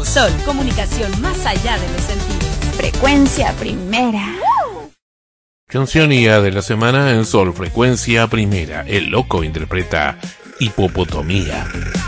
Sol, comunicación más allá de los sentidos. Frecuencia primera. Cancionía de la semana en Sol Frecuencia Primera. El Loco interpreta Hipopotomía.